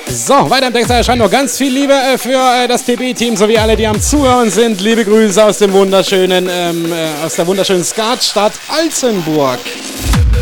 So, weiter im Text erscheint noch ganz viel Liebe für das TB-Team sowie alle, die am Zuhören sind. Liebe Grüße aus der wunderschönen Skatstadt Altenburg.